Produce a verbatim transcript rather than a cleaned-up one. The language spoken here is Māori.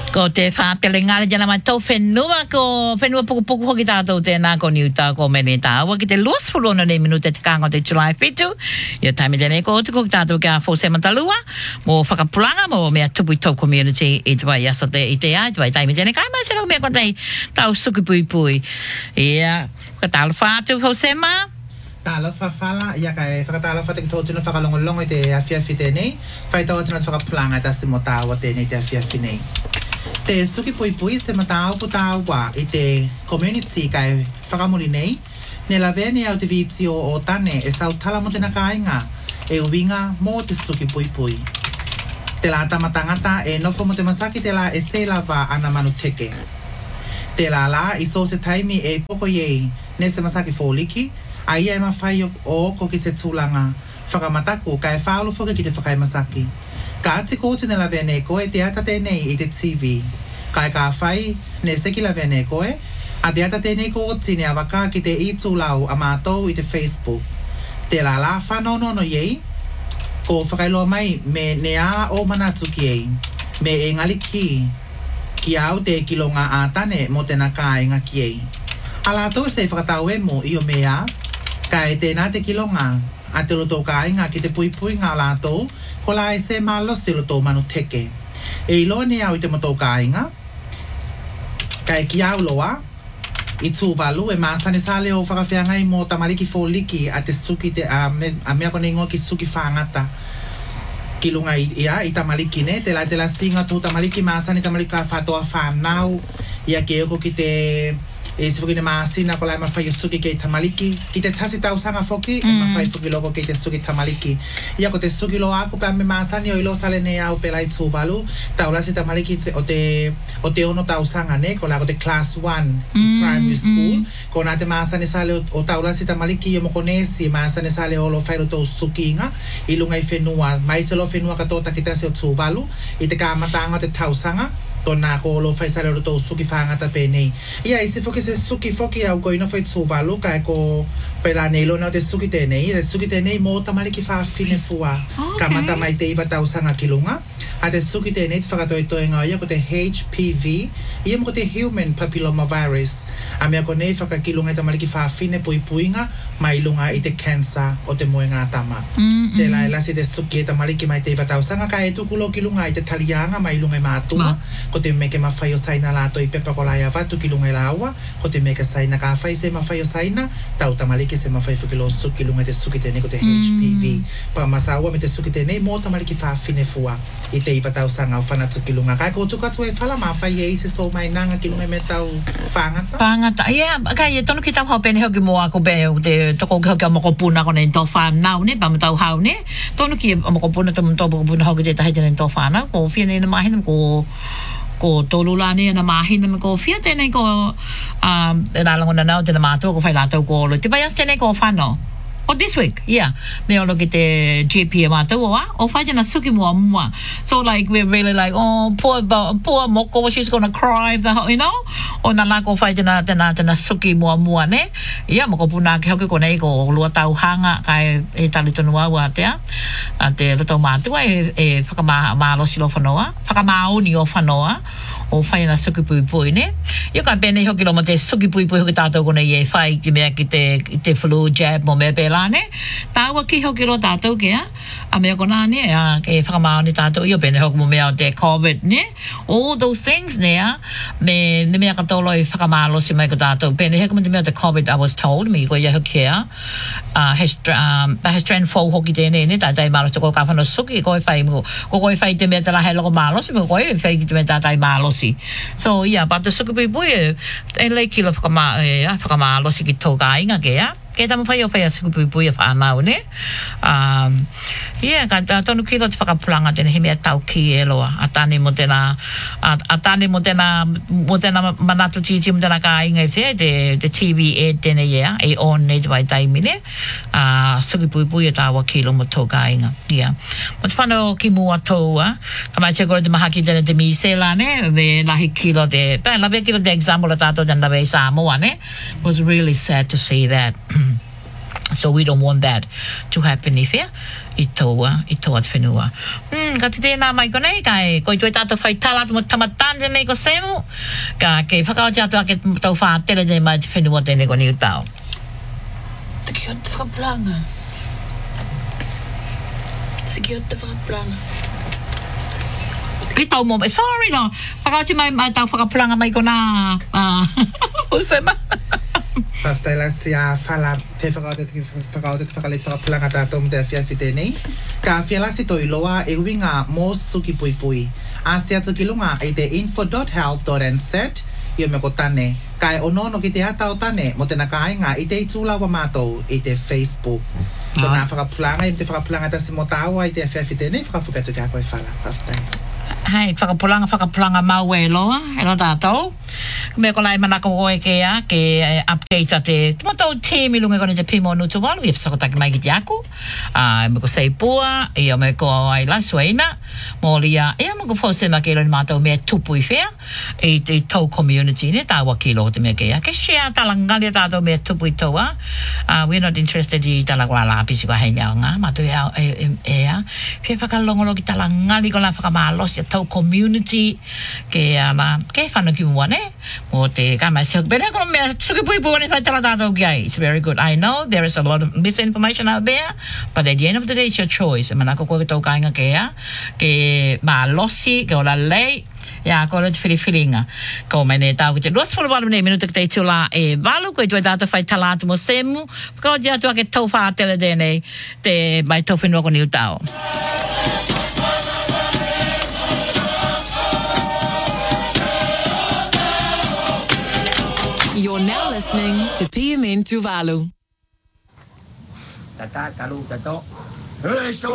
Ko te whātelenga le jana mai tau whenua ko whenua puku puku hoki tātou tēnā ko niuta ko mene tāua ki te luas pulona ne minute te kāngo te July whitu ia taimi tēnei ko tuku ki tātou kia fōsema talua mo whakapulanga mo mea tupu i tau community i te wai aso te i te ai te wai taimi tēnei kai mai sero mea kontei tau suki pui pui ia ka tālu whātu fōsema Tala whawhala, ia kai whakatala whatek tōtuna whakalongolongo i te awhiawhi tēnei, whai tau atuna whakapulanga ta se mo tāua tēnei te awhiawhi nei. Te suki pui pui se mo tāu pu tāua i te community kai whakamuri nei, ne la vene au te viti o o tane e sau tala mo tēnā kāinga e uwinga mo te suki pui pui. Te la tamatangata e nofo mo te masaki te la e se lava ana manu teke. Te la la i so se taimi e poko iei ne se masaki fōliki, ai e mawhai o ko ki se tūlanga whakamataku ka e whaolu whoka ki te whakai masaki. Ka ati kōti ne la vene koe te ata tēnei i te T V. Ka e ka whai ne seki la vene koe, a te ata tēnei kōti ne awaka ki te i tūlau a mātou i te Facebook. Te la la whanonono iei, ko whakailoa mai me ne a o manatu ki ei, me e ngali ki, ki au te kilonga a tane mo tēnā kāinga ki ei. A lātou se whakatau e mo i o mea, ka e tēnā te kilonga, a te loto kāinga ki te pui pui ngā lātou, ko la e se mālosi loto manu teke. E ilo ne au i te moto kāinga, ka e ki au loa, i tū walu e māsane sāle o whakawhiangai mō tamariki fōliki a te suki te, a, me, a mea kone ingo ki suki whāngata. Ki lunga i, ia, i tamariki ne, te la te la singa tū tamariki māsane tamariki ka whātoa whānau, ia ke eko ki te... E se whuki ne maasina ko lai mawhai o suki kei tamaliki. Ki te tasi tausanga whoki, mm. e mawhai whuki loko kei te suki tamaliki. Ia ko te suki lo aku pēr me maasani o ilo sale ne au pelai tūwalu. Tau lasi tamaliki te, o, te, o te ono tausanga ne, ko la ko te class one mm. primary school. Mm. Ko nā te maasani sale o, o tau lasi tamaliki i mokonesi, maasani sale o lo whairo tō sukinga. I lunga i whenua, mai se lo whenua katoa ki tasi o tūwalu. I te kāmatanga o te tausanga. Tōna ko lo whai sare o tō suki whāngata pēnei. Ia, i se whoki se suki whoki au ko ino whai tūwalu, kai ko pēla nei lona o te suki tēnei. Te suki tēnei mō tamariki whāwhine fua. Okay. Ka mata mai te iwa tausanga ki lunga. A te suki tēnei te whakatoi toi ngā ia ko te H P V. Ia mo ko te human papilloma virus. A mea ko nei whakakilunga i tamariki whāwhine pui puinga, mai lunga i te cancer o te moe ngā tama. Mm -hmm. Te lai lasi te suki e tamariki mai te iwa tausanga, ka e tukulo ki lunga i te talianga mai lunga i mātua. Ko te meke mawhai o saina lato i pepa ko lai avatu ki lunga i laua, ko te meke saina ka whai se mawhai o saina, tau tamariki se mawhai whukilo suki lunga i te suki tēnei ko te H P V. Mm. Pa masaua me te suki tēnei mō tamariki whāwhine fua i te iwa tausanga o whanatu ki lunga. Kai ko tukatu e whala mawhai e isi so mai nanga ki lunga me tau whangata. Whangata, ia, kai e tonu ki tau hau pene hoki mo ako be te toko hoki a mokopuna ko nei tō whanau ne, pa matau hau ne. Tonu ki a mokopuna tō mokopuna hoki te tahi tēnei tō whanau, ko whia nei na mahina ko ko tolula ne na mahina me ko whia tēnei ko um, e rālangona nau tēnā mātua ko whai lātou ko olo. Te pai as tēnei ko whanau. Oh, this week, yeah. Me olo ki te G P e mātou o a, o whai tēnā suki mua mua. So like, we're really like, oh, poor, poor moko, she's gonna cry, the, you know? O nā nā ko whai tēnā, tēnā, tēnā suki mua mua ne. Ia, moko puna ki hoki ko nei ko lua tau hanga, kai e tali tonu au a tea. A te roto mātua e, e whakamālosi lo whanoa, whakamāoni o whanoa. O whai na suki pui pui ne. Ia kai pēnei hoki lo mo te suki pui pui hoki tātou kone i e whai ki mea ki te, te flu jab mo mea pēlā ne. Tāua ki hoki lo tātou kea. A mea kona ne, a e whakamāoni tātou i o pēnei hoki mo mea o te COVID ne. All those things ne a. Me ne mea katolo i whakamālosi mai ko tātou. Pēnei hoki mo te mea te COVID I was told me ko ia hoki ea. Uh, Hestran fau hoki tēnei ne. Tātai mālosi ko ka whano suki ko e whai mo. Ko ko e whai te mea te lahe loko mālosi mo ko e whai ki te mea tātai mālosi. So yeah, but the suki pui pui e lei kilo whakama, e, whakama losi ki tō kāinga ke a. Ke tamu whai o whai a suki pui pui a whanau ne. Um, yeah, ka tonu kilo te whakapulanga tēne he mea tau ki e loa. A tāne mo tēnā, a, a tāne mo tēnā, mo tēnā manatu titi mo tēnā kāinga e te, te, te T V e tēne ia, e on ne te wai taimi ne. Uh, suki pui pui e tāua kilo mo tō kāinga. Yeah. Mo te whanau ki mua tōua, ka mai te kore te maha ki tēne te misela ne, me lahi kilo te, pēn lawe kilo te example a tātou tēnā lawe Samoa ne. It was really sad to see that. So we don't want that to happen if yeah. i toa, i toa te whenua. Hmm, ka te tēnā mai ko nei, kai koi tui tātou whai tala tu mo tamatande nei ko semu, ka ke whakaoti atu ake tau whātere nei mai te whenua tēnei ko ni utau. Te ki o te whakaplanga. Te ki o te whakaplanga. I tau mo, sorry no, whakaoti mai mai tau whakaplanga mai ko nā, o sema. Paftaila sia fala te whakaute te whakaute te whakalit whakapulanga tātou mo te awhiawhi tēnei. Ka whiala si toi loa e winga mō suki pui pui. A si atu ki lunga i te info dot health dot n z i o me ko tane. Kai onono ki te atao tane mo tēnā kāinga i te itūlawa mātou i te Facebook. Ko nā whakapulanga i te whakapulanga tasi mo tāua i te awhiawhi tēnei whakawhukatu ki a koe whala. Paftaila. Hei, whakapulanga, whakapulanga mau e loa, e no tātou. Me ko lai manako koe ke a, ke update a te, te matou tēmi lunga kone te pimo nutu walu, i apsakotaki mai ki te aku. Uh, me ko seipua, i o me ko ai la suaina, mō lia, e a me ko pose ma ke lo ni mātou mea tupu i whea, i te tau community ne, tā waki lo te mea ke a. Ke shea talangali a tātou mea tupu i toa. Uh, we're not interested i talakula la pisi ko hei ngā ngā, mātou e a, e, e a. Whia whakalongolo ki talangali ko la whakamālos i tau community, ke ana, ke whanu ki mua ne, mo te kama se bene ko me suki pui pui ni fatala tato ki it's very good. I know there is a lot of misinformation out there, but at the end of the day it's your choice. Manako ko to kainga ke a ke ma losi ke ola lei ya ko le fili filinga ko mene tau ki te dos for walu ne minuto te tula e valu ko tu data fai talata mo semu ko dia tu ke tau fa tele dene te mai tau fino ko ni utao. You're now listening to P M N Tuvalu. Tata kalu tato. Hey,